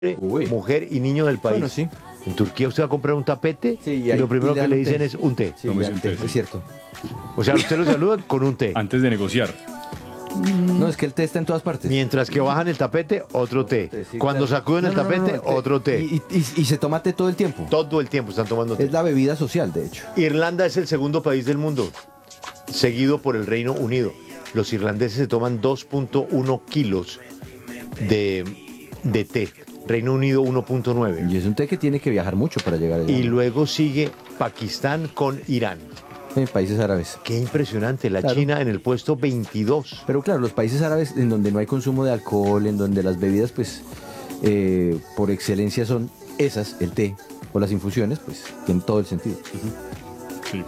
mujer y niño del país. Bueno, sí. En Turquía usted va a comprar un tapete Sí, y lo primero que le dicen es un té. Sí, No me ya, siento es cierto. O sea, usted lo saludan con un té. Antes de negociar. No, es que el té está en todas partes. Mientras que bajan el tapete, otro té. Sí, Cuando claro. sacuden el No, no, no, tapete, no, otro té. Y se toma té todo el tiempo. Todo el tiempo están tomando té. Es la bebida social, de hecho. Irlanda es el segundo país del mundo, seguido por el Reino Unido. Los irlandeses se toman 2.1 kilos de té. Reino Unido 1.9. Y es un té que tiene que viajar mucho para llegar allá. Y luego sigue Pakistán con Irán. En países árabes. Qué impresionante, la Claro. China en el puesto 22. Pero claro, los países árabes en donde no hay consumo de alcohol, en donde las bebidas, pues, por excelencia son esas, el té o las infusiones, pues, tienen todo el sentido. Sí.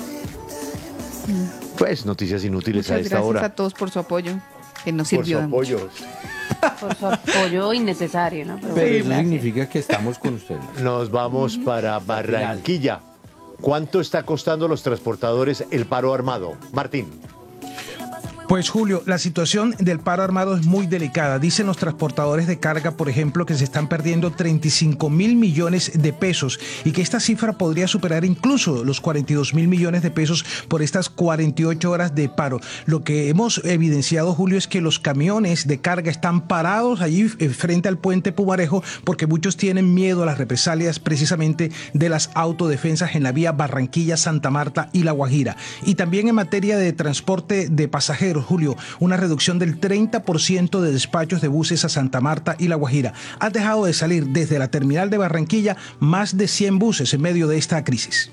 Pues noticias inútiles a Muchas esta gracias hora. a todos por su apoyo, que nos Por su sirvió de mucho. apoyo. Por su apoyo innecesario, ¿no? Pero bueno, eso gracias. significa que estamos con ustedes. Nos vamos para Barranquilla. ¿Cuánto está costando a los transportadores el paro armado? Martín. Pues Julio, la situación del paro armado es muy delicada. Dicen los transportadores de carga, por ejemplo, que se están perdiendo 35.000 millones de pesos y que esta cifra podría superar incluso los 42.000 millones de pesos por estas 48 horas de paro. Lo que hemos evidenciado, Julio, es que los camiones de carga están parados allí frente al puente Pumarejo porque muchos tienen miedo a las represalias precisamente de las autodefensas en la vía Barranquilla, Santa Marta y La Guajira. Y también en materia de transporte de pasajeros, Julio, una reducción del 30% de despachos de buses a Santa Marta y La Guajira. Ha dejado de salir desde la terminal de Barranquilla más de 100 buses en medio de esta crisis.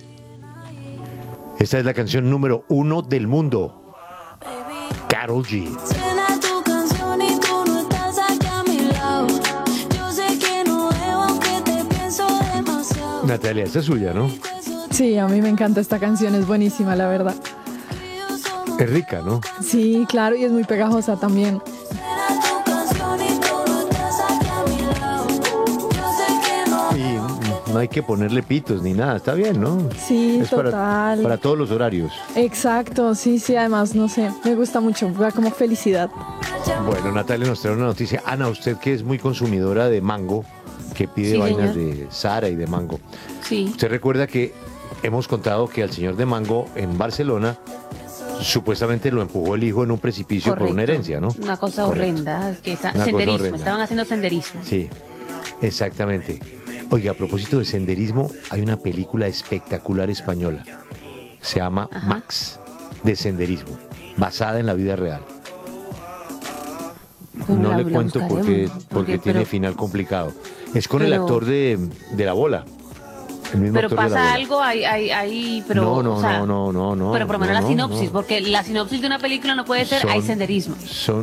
Esta es la canción número 1 del mundo. Karol G. Suena tu canción y tú no estás aquí a mi lado. Yo sé que no debo, aunque te pienso demasiado. Natalia, esta es suya, ¿no? Sí, a mí me encanta esta canción, es buenísima, la verdad. Es rica, ¿no? Sí, claro, y es muy pegajosa también. Suena tu canción y tú no estás aquí a mi lado. Yo sé que no. Y no hay que ponerle pitos ni nada, está bien, ¿no? Sí, Es total. para todos los horarios. Exacto, sí, además, no sé, me gusta mucho, da como felicidad. Bueno, Natalia nos trae una noticia. Ana, usted que es muy consumidora de mango, que pide Sí, vainas señor. de Sara y de mango. Sí. Usted recuerda que hemos contado que al señor de mango en Barcelona supuestamente lo empujó el hijo en un precipicio por una Correcto. herencia, ¿no? Una cosa Correcto. horrenda. Una cosa Senderismo, horrenda. estaban haciendo senderismo. Sí, exactamente. Oiga, a propósito de senderismo, hay una película espectacular española. Se llama Ajá. Max, de senderismo, basada en la vida real. Bueno, No la- le la cuento porque buscaremos, tiene pero- final complicado. Es con el pero- actor de La Bola. El mismo Pero actor de La pasa Bola. algo ahí, pero... No, o sea, no. Pero por lo menos no, la sinopsis, no. porque la sinopsis de una película no puede ser, hay senderismo.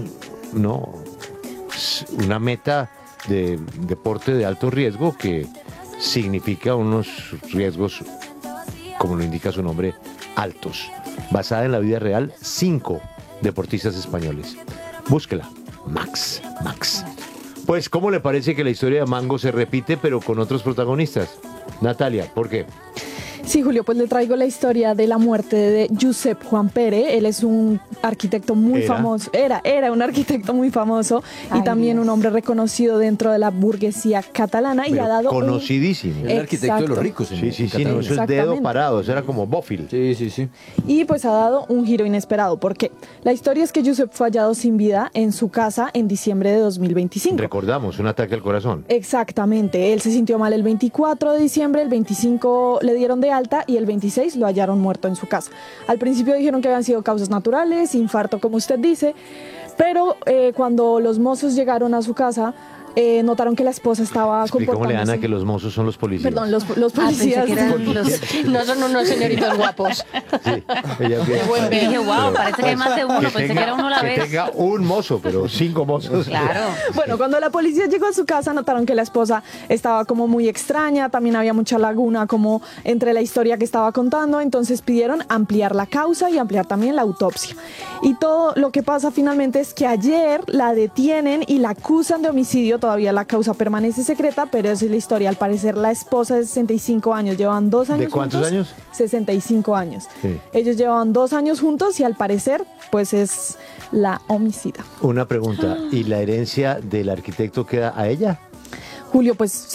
Es una meta de deporte de alto riesgo que significa unos riesgos, como lo indica su nombre, altos. Basada en la vida real, 5 deportistas españoles. Búsquela. Max. Pues, ¿cómo le parece que la historia de Mango se repite, pero con otros protagonistas? Natalia, ¿por qué? Sí, Julio, pues le traigo la historia de la muerte de Josep Juan Pere. Él es un arquitecto muy ¿Era? famoso. Era un arquitecto muy famoso y Ay, también Dios. un hombre reconocido dentro de la burguesía catalana y Pero ha dado un- conocidísimo. Es el arquitecto de los Exacto. ricos. en Sí, no, Cataluña. eso es dedo Exactamente. parado, eso era como Bofill. Sí. Y pues ha dado un giro inesperado. ¿Por qué? La historia es que Josep fue hallado sin vida en su casa en diciembre de 2025. Recordamos, un ataque al corazón. Exactamente, él se sintió mal el 24 de diciembre, el 25 le dieron de alta y el 26 lo hallaron muerto en su casa. Al principio dijeron que habían sido causas naturales, infarto como usted dice, pero cuando los mozos llegaron a su casa, notaron que la esposa estaba Explicámosle, Ana, comportándose... que los mozos son los policías. Perdón, los Ah, pensé policías... que eran los... No son unos señoritos guapos. Sí, ella piensa- Yo dije, wow, parece que hay más de uno, pensé que era uno a la que vez. tenga un mozo, pero 5 mozos. Claro. Bueno, cuando la policía llegó a su casa notaron que la esposa estaba como muy extraña, también había mucha laguna como entre la historia que estaba contando, entonces pidieron ampliar la causa y ampliar también la autopsia. Y todo lo que pasa finalmente es que ayer la detienen y la acusan de homicidio, todavía la causa permanece secreta, pero esa es la historia. Al parecer la esposa de 65 años, llevan 2 años ¿De cuántos juntos. años? 65 años. Sí. Ellos llevaban 2 años juntos y al parecer pues es la homicida. Una pregunta, ¿y la herencia del arquitecto queda a ella? Julio, pues